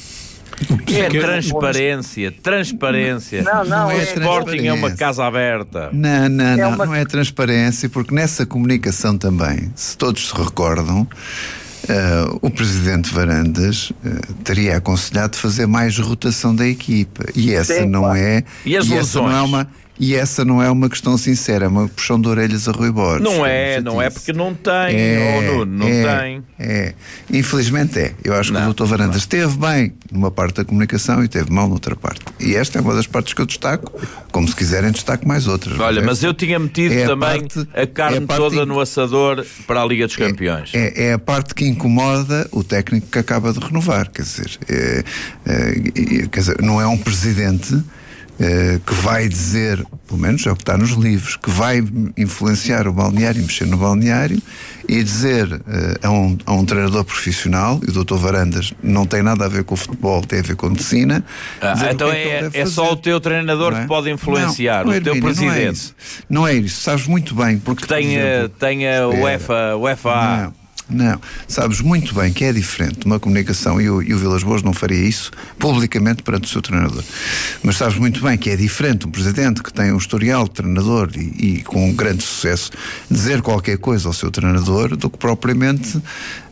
Transparência. Não o é Sporting é uma casa aberta. Não é transparência, porque nessa comunicação também, se todos se recordam, o presidente Varandas teria aconselhado fazer mais rotação da equipa, e essa não é. E as lesões? E essa não é uma questão sincera, é uma puxão de orelhas a Rui Borges. Não é porque não tem, não tem. Infelizmente é. Eu acho que o Dr. Varandas esteve bem numa parte da comunicação e esteve mal noutra parte. E esta é uma das partes que eu destaco, como se quiserem destaco mais outras. Olha, mas eu tinha metido também a carne toda no assador para a Liga dos Campeões. É a parte que incomoda o técnico que acaba de renovar, quer dizer, não é um presidente que vai dizer, pelo menos é o que está nos livros, que vai influenciar o balneário, mexer no balneário e dizer a um treinador profissional, e o Dr. Varandas não tem nada a ver com o futebol, tem a ver com a medicina. Então é só o teu treinador que pode influenciar, o teu presidente. Não é isso, sabes muito bem, porque tem a UEFA. Não, sabes muito bem que é diferente uma comunicação, e o Vilas Boas não faria isso publicamente perante o seu treinador, mas sabes muito bem que é diferente um presidente que tem um historial de treinador e com um grande sucesso dizer qualquer coisa ao seu treinador do que propriamente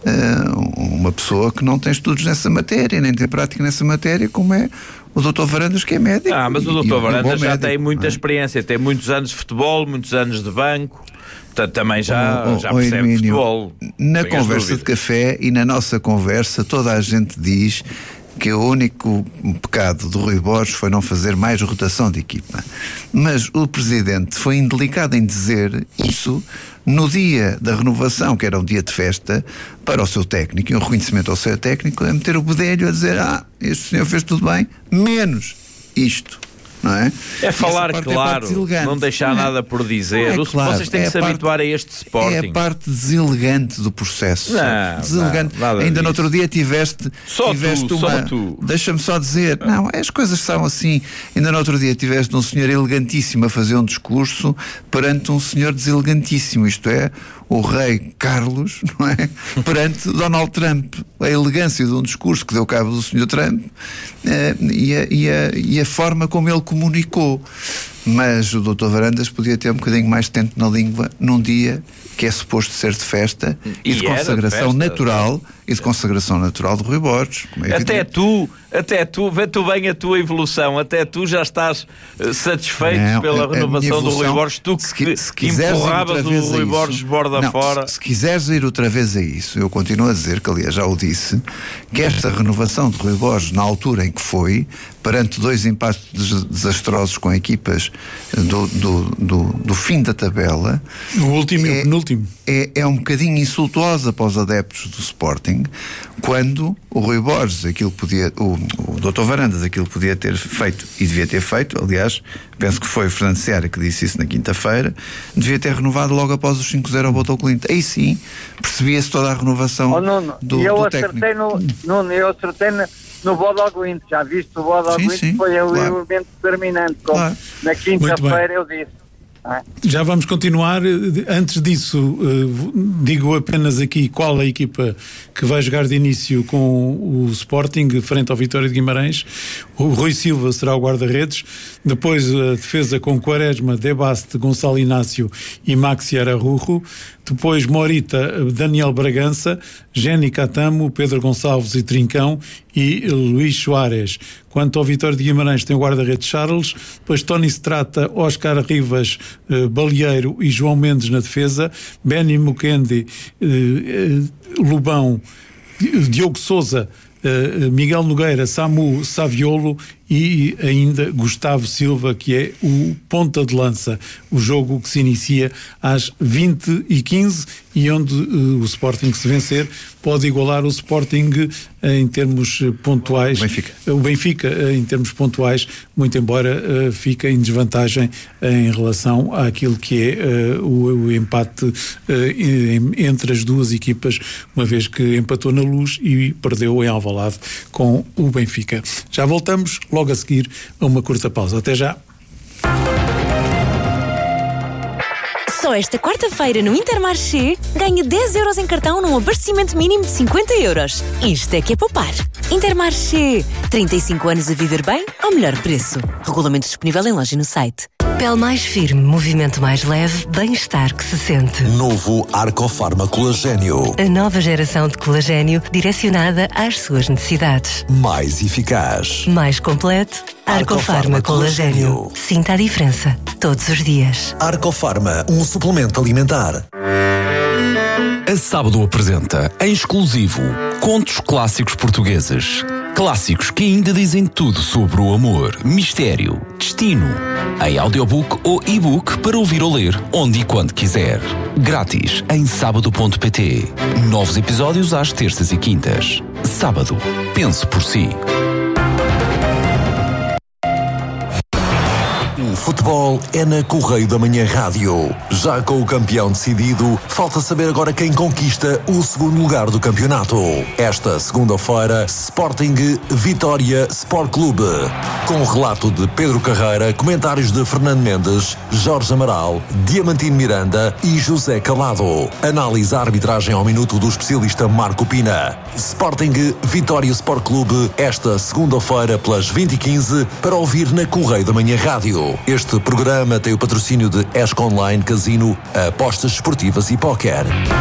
uma pessoa que não tem estudos nessa matéria, nem tem prática nessa matéria, como é o Dr. Varandas, que é médico. Mas o Dr. Varandas já tem muita experiência, tem muitos anos de futebol, muitos anos de banco. Portanto, também já percebe Hermínio, futebol. Na conversa de café e na nossa conversa, toda a gente diz que o único pecado do Rui Borges foi não fazer mais rotação de equipa. Mas o presidente foi indelicado em dizer isso no dia da renovação, que era um dia de festa para o seu técnico, e um reconhecimento ao seu técnico, a meter o bedelho a dizer: este senhor fez tudo bem, menos isto. Não é? É falar claro, não deixar nada por dizer. Vocês têm que se habituar a este Sporting. É a parte deselegante do processo. Deselegante. Ainda no outro dia tiveste tu. Deixa-me só dizer, as coisas são assim. Ainda no outro dia tiveste um senhor elegantíssimo a fazer um discurso perante um senhor deselegantíssimo, isto é, o rei Carlos, não é? Perante Donald Trump. A elegância de um discurso que deu cabo do Sr. Trump e a forma como ele comunicou. Mas o Dr. Varandas podia ter um bocadinho mais de tempo na língua num dia que é suposto ser de festa e de consagração natural e de consagração natural de Rui Borges. Até tu, vê tu bem a tua evolução, até tu já estás satisfeito pela renovação do Rui Borges, tu que empurravas o Rui Borges borda fora. Se quiseres ir outra vez a isso, eu continuo a dizer, que aliás já o disse, que esta renovação de Rui Borges, na altura em que foi, perante 2 empates desastrosos com equipas do fim da tabela, o último e o penúltimo, é um bocadinho insultuosa para os adeptos do Sporting, Sporting, quando o Rui Borges, o Dr. Varandas, aquilo que podia ter feito e devia ter feito, aliás, penso que foi o Fernando Seara que disse isso na quinta-feira, devia ter renovado logo após os 5-0 ao Botou Clint. Aí sim, percebia-se toda a renovação do técnico. Eu acertei no Bodoglint, já viste o Bodoglint, foi o elemento determinante, como na quinta-feira eu disse. Já vamos continuar. Antes disso, digo apenas aqui qual a equipa que vai jogar de início com o Sporting frente ao Vitória de Guimarães. O Rui Silva será o guarda-redes, depois a defesa com Quaresma, Debaste, Gonçalo Inácio e Maxi Ararrujo, depois Morita, Daniel Bragança, Jenny Catamo, Pedro Gonçalves e Trincão e Luís Soares. Quanto ao Vitória de Guimarães, tem o guarda-redes Charles, depois Tony Strata, Oscar Rivas, Balieiro e João Mendes na defesa, Benny Mukendi, Lubão, Diogo Sousa, Miguel Nogueira, Samu Saviolo e ainda Gustavo Silva, que é o ponta de lança. O jogo que se inicia às 20h15 e onde o Sporting, se vencer, pode igualar o Sporting em termos pontuais. O Benfica em termos pontuais, muito embora fique em desvantagem em relação àquilo que é o empate entre as duas equipas, uma vez que empatou na Luz e perdeu em Alvalade com o Benfica. Já voltamos logo a seguir a uma curta pausa. Até já. Só esta quarta-feira no Intermarché ganhe 10 euros em cartão num abastecimento mínimo de 50 euros. Isto é que é poupar. Intermarché. 35 anos a viver bem ao melhor preço. Regulamento disponível em loja e no site. Pele mais firme, movimento mais leve, bem-estar que se sente. Novo Arcofarma Colagênio. A nova geração de colagênio direcionada às suas necessidades. Mais eficaz. Mais completo. Arcofarma Colagênio. Sinta a diferença todos os dias. Arcofarma, um suplemento alimentar. A Sábado apresenta, em exclusivo, contos clássicos portugueses. Clássicos que ainda dizem tudo sobre o amor, mistério, destino. Em audiobook ou e-book para ouvir ou ler, onde e quando quiser. Grátis em sábado.pt. Novos episódios às terças e quintas. Sábado. Pense por si. O futebol é na Correio da Manhã Rádio. Já com o campeão decidido, falta saber agora quem conquista o segundo lugar do campeonato. Esta segunda-feira, Sporting Vitória Sport Clube. Com o relato de Pedro Carreira, comentários de Fernando Mendes, Jorge Amaral, Diamantino Miranda e José Calado. Análise à arbitragem ao minuto do especialista Marco Pina. Sporting Vitória Sport Clube, esta segunda-feira pelas 20h15, para ouvir na Correio da Manhã Rádio. Este programa tem o patrocínio de ESC Online Casino, apostas esportivas e póquer.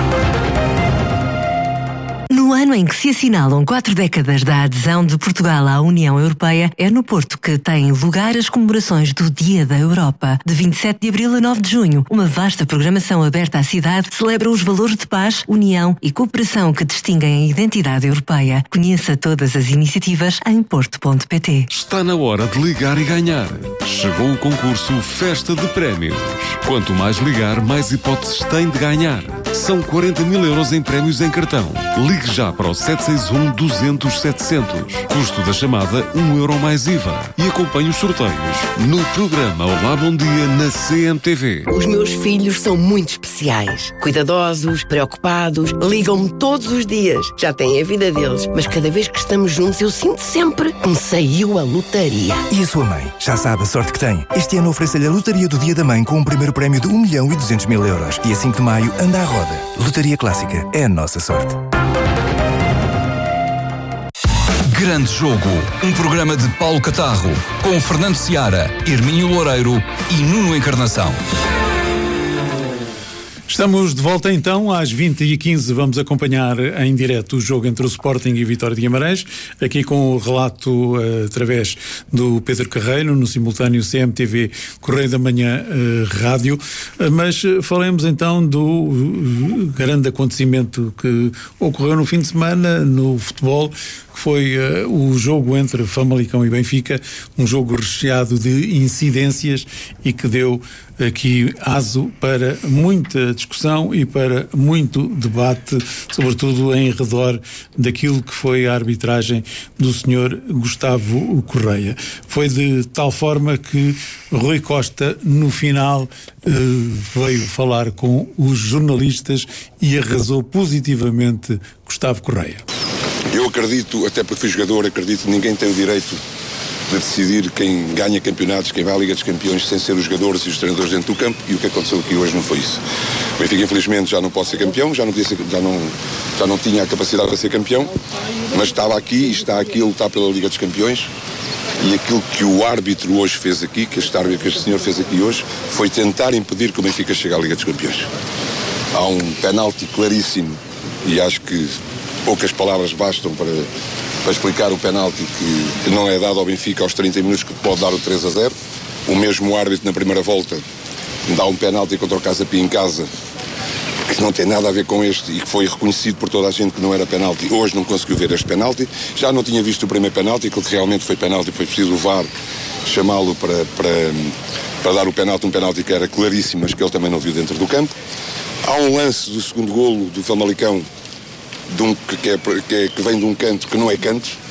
No ano em que se assinalam 4 décadas da adesão de Portugal à União Europeia, é no Porto que têm lugar as comemorações do Dia da Europa. De 27 de abril a 9 de junho, uma vasta programação aberta à cidade celebra os valores de paz, união e cooperação que distinguem a identidade europeia. Conheça todas as iniciativas em porto.pt. Está na hora de ligar e ganhar. Chegou o concurso Festa de Prémios. Quanto mais ligar, mais hipóteses tem de ganhar. São 40 mil euros em prémios em cartão. Ligue já para o 761-200-700. Custo da chamada €1 mais IVA. E acompanhe os sorteios no programa Olá Bom Dia na CMTV. Os meus filhos são muito especiais. Cuidadosos, preocupados, ligam-me todos os dias. Já têm a vida deles, mas cada vez que estamos juntos eu sinto sempre que me saiu a lotaria. E a sua mãe? Já sabe a sorte que tem. Este ano oferece-lhe a lotaria do Dia da Mãe com um primeiro prémio de 1.200.000 euros. Dia 5 de maio, anda à roda. Lotaria Clássica é a nossa sorte. Grande Jogo, um programa de Paulo Catarro, com Fernando Seara, Hermínio Loureiro e Nuno Encarnação. Estamos de volta então às 20h15. Vamos acompanhar em direto o jogo entre o Sporting e Vitória de Guimarães, aqui com o relato através do Pedro Carreiro, no simultâneo CMTV Correio da Manhã Rádio. Mas falemos então do grande acontecimento que ocorreu no fim de semana no futebol, que foi o jogo entre Famalicão e Benfica, um jogo recheado de incidências e que deu aqui aso para muita discussão e para muito debate, sobretudo em redor daquilo que foi a arbitragem do Sr. Gustavo Correia. Foi de tal forma que Rui Costa, no final, veio falar com os jornalistas e arrasou positivamente Gustavo Correia. Eu acredito, até porque fui jogador, acredito que ninguém tem o direito de decidir quem ganha campeonatos, quem vai à Liga dos Campeões, sem ser os jogadores e os treinadores dentro do campo, e o que aconteceu aqui hoje não foi isso. O Benfica, infelizmente, já não pode ser campeão, já não tinha a capacidade de ser campeão, mas estava aqui e está aqui a lutar pela Liga dos Campeões, e aquilo que o árbitro hoje fez aqui, que este senhor fez aqui hoje, foi tentar impedir que o Benfica chegue à Liga dos Campeões. Há um penalti claríssimo, e acho que poucas palavras bastam para explicar o penalti que não é dado ao Benfica aos 30 minutos, que pode dar o 3-0. O mesmo árbitro na primeira volta dá um penalti contra o Casa Pia em casa, que não tem nada a ver com este e que foi reconhecido por toda a gente que não era penalti. Hoje não conseguiu ver este penalti. Já não tinha visto o primeiro penalti, que realmente foi penalti, foi preciso o VAR chamá-lo para dar o penalti, um penalti que era claríssimo, mas que ele também não viu dentro do campo. Há um lance do segundo golo do Famalicão, que vem de um canto que não é canto,